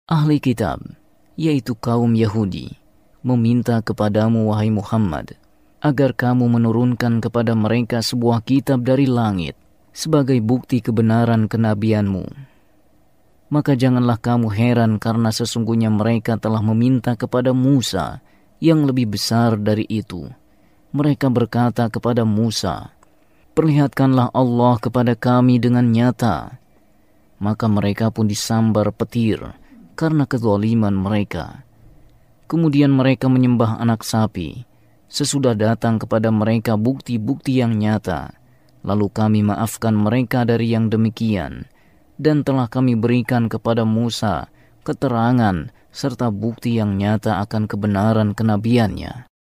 Ahli kitab, yaitu kaum Yahudi, meminta kepadamu wahai Muhammad, agar kamu menurunkan kepada mereka sebuah kitab dari langit sebagai bukti kebenaran kenabianmu. Maka janganlah kamu heran karena sesungguhnya mereka telah meminta kepada Musa yang lebih besar dari itu. Mereka berkata kepada Musa, "Perlihatkanlah Allah kepada kami dengan nyata." Maka mereka pun disambar petir karena kezaliman mereka. Kemudian mereka menyembah anak sapi. Sesudah datang kepada mereka bukti-bukti yang nyata, lalu kami maafkan mereka dari yang demikian, dan telah kami berikan kepada Musa keterangan serta bukti yang nyata akan kebenaran kenabiannya.